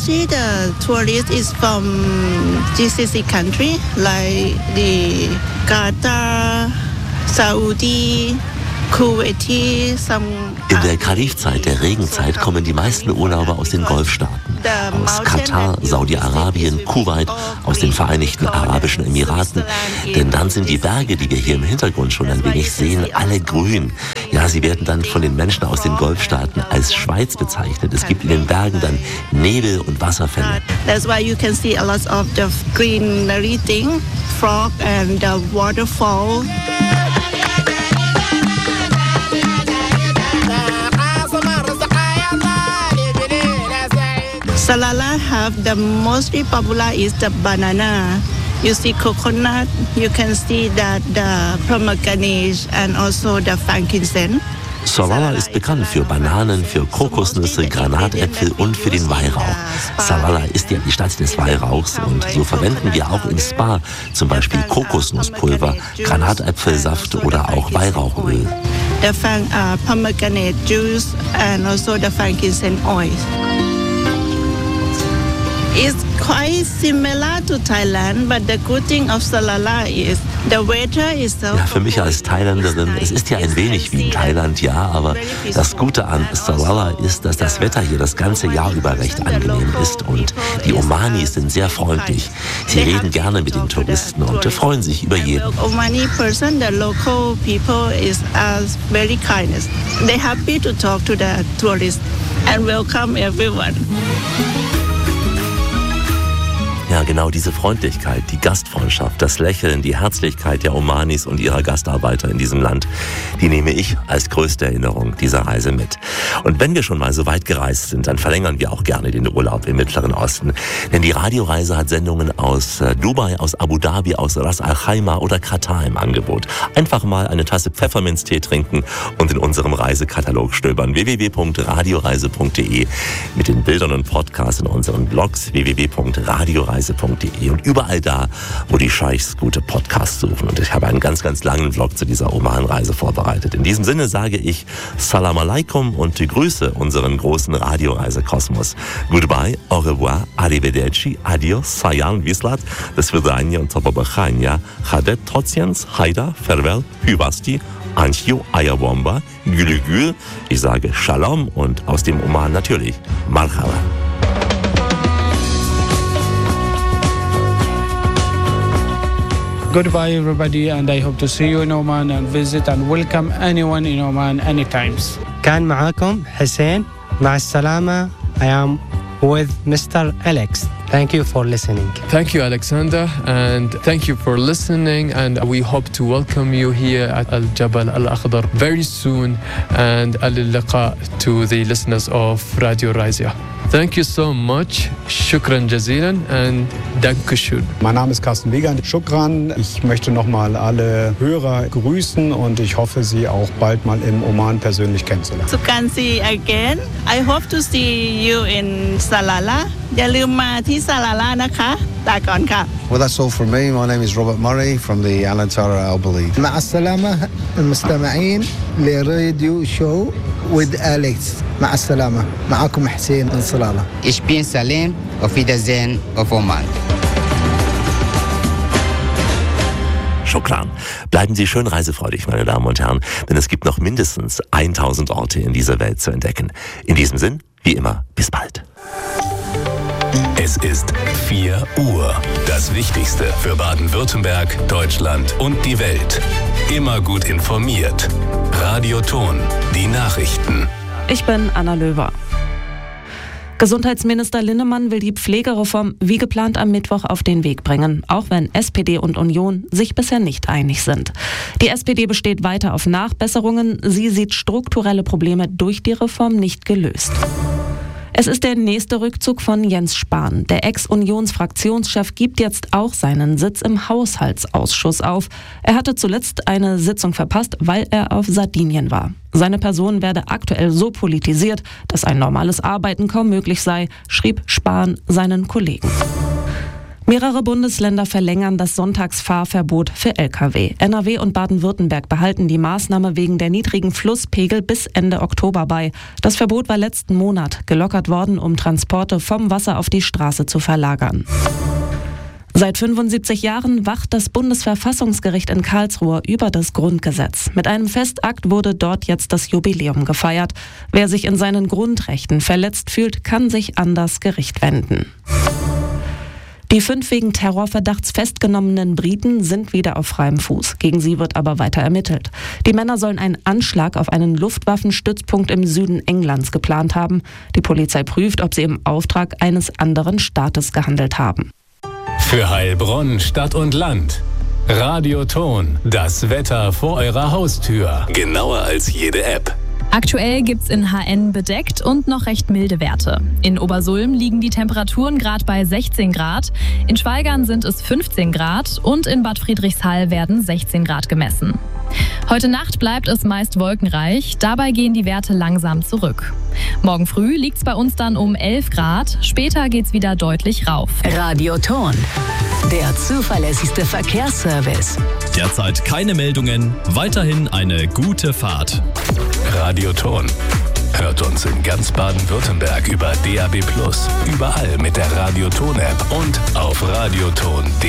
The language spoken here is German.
Mostly the tourists is from GCC country like the Qatar, Saudi, Kuwait, some. In der Kalifzeit, der Regenzeit, kommen die meisten Urlauber aus den Golfstaaten. Aus Katar, Saudi-Arabien, Kuwait, aus den Vereinigten Arabischen Emiraten. Denn dann sind die Berge, die wir hier im Hintergrund schon ein wenig sehen, alle grün. Ja, sie werden dann von den Menschen aus den Golfstaaten als Schweiz bezeichnet. Es gibt in den Bergen dann Nebel und Wasserfälle. That's why you can see a lot of the greenery thing, frog and the waterfall. Salalah have the mostly popular is the banana. You see coconut, you can see that the pomegranate and also the frankincense. Salalah ist bekannt für Bananen, für Kokosnüsse, Granatäpfel und für den Weihrauch. Salalah ist ja die Stadt des Weihrauchs und so verwenden wir auch im Spa zum Beispiel Kokosnusspulver, Granatäpfelsaft oder auch Weihrauchöl. The pomegranate juice and also the frankincense oil. It's quite similar to Thailand, but the good thing of Salalah is the weather is so. Ja, für mich als Thailänderin, es ist ja ein wenig wie in Thailand, ja, aber das Gute an Salalah ist, dass das Wetter hier das ganze Jahr über recht angenehm ist und die Omanis sind sehr freundlich. Sie reden gerne mit den Touristen und freuen sich über jeden. Omani person, the local people is very kindness. They happy to talk to the tourists and welcome everyone. Ja, genau diese Freundlichkeit, die Gastfreundschaft, das Lächeln, die Herzlichkeit der Omanis und ihrer Gastarbeiter in diesem Land, die nehme ich als größte Erinnerung dieser Reise mit. Und wenn wir schon mal so weit gereist sind, dann verlängern wir auch gerne den Urlaub im Mittleren Osten. Denn die Radioreise hat Sendungen aus Dubai, aus Abu Dhabi, aus Ras Al Khaimah oder Katar im Angebot. Einfach mal eine Tasse Pfefferminztee trinken und in unserem Reisekatalog stöbern. www.radioreise.de mit den Bildern und Podcasts in unseren Blogs www.radioreise.de und überall da, wo die Scheichs gute Podcasts suchen. Und ich habe einen ganz, ganz langen Vlog zu dieser Oman-Reise vorbereitet. In diesem Sinne sage ich Salam alaikum und grüße unseren großen Radioreisekosmos. Goodbye, au revoir, arrivederci, adios, sayan, vislat, do svidania und topobachania, chadet, tociens, haida, farewell, hyvasti, anchiu, ayawomba, gülü. Ich sage Shalom und aus dem Oman natürlich Marhaba. Goodbye everybody and I hope to see you in Oman and visit and welcome anyone in Oman anytime. كان معاكم حسين مع السلامة. I am with Mr. Alex. Thank you for listening. Thank you, Alexander, and thank you for listening. And we hope to welcome you here at Al Jabal Al Akhdar very soon. And al-liqa to the listeners of Radio Raisa. Thank you so much. Shukran jazilan and Dankeschön. Mein Name ist Carsten Wiegand. Shukran. Ich möchte nochmal alle Hörer grüßen und ich hoffe, Sie auch bald mal im Oman persönlich kennenzulernen. So can see again. I hope to see you in Salalah. อย่าลืมมาที่ซาลาล่านะคะลาก่อนค่ะ Well, that's all from me. My name is Robert Murray from the Alantara Al Balid. مع السلامة المستمعين لراديو شو with Alex. مع السلامة. معكم حسين الصلالة. Ich bin Salim auf Wiedersehen auf Oman. Schokran. Bleiben Sie schön reisefreudig, meine Damen und Herren, denn es gibt noch mindestens 1000 Orte in dieser Welt zu entdecken. In diesem Sinn, wie immer, bis bald. Es ist 4 Uhr. Das Wichtigste für Baden-Württemberg, Deutschland und die Welt. Immer gut informiert. Radio Ton, die Nachrichten. Ich bin Anna Löwer. Gesundheitsminister Linnemann will die Pflegereform wie geplant am Mittwoch auf den Weg bringen, auch wenn SPD und Union sich bisher nicht einig sind. Die SPD besteht weiter auf Nachbesserungen. Sie sieht strukturelle Probleme durch die Reform nicht gelöst. Es ist der nächste Rückzug von Jens Spahn. Der Ex-Unions-Fraktionschef gibt jetzt auch seinen Sitz im Haushaltsausschuss auf. Er hatte zuletzt eine Sitzung verpasst, weil er auf Sardinien war. Seine Person werde aktuell so politisiert, dass ein normales Arbeiten kaum möglich sei, schrieb Spahn seinen Kollegen. Mehrere Bundesländer verlängern das Sonntagsfahrverbot für Lkw. NRW und Baden-Württemberg behalten die Maßnahme wegen der niedrigen Flusspegel bis Ende Oktober bei. Das Verbot war letzten Monat gelockert worden, um Transporte vom Wasser auf die Straße zu verlagern. Seit 75 Jahren wacht das Bundesverfassungsgericht in Karlsruhe über das Grundgesetz. Mit einem Festakt wurde dort jetzt das Jubiläum gefeiert. Wer sich in seinen Grundrechten verletzt fühlt, kann sich an das Gericht wenden. Die 5 wegen Terrorverdachts festgenommenen Briten sind wieder auf freiem Fuß. Gegen sie wird aber weiter ermittelt. Die Männer sollen einen Anschlag auf einen Luftwaffenstützpunkt im Süden Englands geplant haben. Die Polizei prüft, ob sie im Auftrag eines anderen Staates gehandelt haben. Für Heilbronn, Stadt und Land. Radioton, das Wetter vor eurer Haustür. Genauer als jede App. Aktuell gibt's in HN bedeckt und noch recht milde Werte. In Obersulm liegen die Temperaturen gerade bei 16 Grad, in Schwalgern sind es 15 Grad und in Bad Friedrichshall werden 16 Grad gemessen. Heute Nacht bleibt es meist wolkenreich, dabei gehen die Werte langsam zurück. Morgen früh liegt's bei uns dann um 11 Grad, später geht's wieder deutlich rauf. Radioton, der zuverlässigste Verkehrsservice. Derzeit keine Meldungen, weiterhin eine gute Fahrt. Radioton. Hört uns in ganz Baden-Württemberg über DAB+, überall mit der Radioton-App und auf radioton.de.